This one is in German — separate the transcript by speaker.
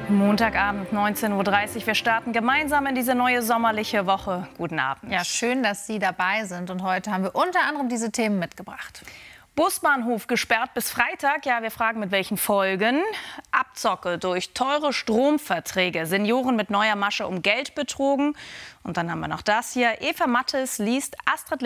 Speaker 1: Montagabend 19:30 Uhr. Wir starten gemeinsam in diese neue sommerliche Woche. Guten Abend.
Speaker 2: Ja, schön, dass Sie dabei sind. Und heute haben wir unter anderem diese Themen mitgebracht.
Speaker 1: Busbahnhof gesperrt bis Freitag. Ja, wir fragen, mit welchen Folgen. Abzocke durch teure Stromverträge. Senioren mit neuer Masche um Geld betrogen. Und dann haben wir noch das hier. Eva Mattes liest Astrid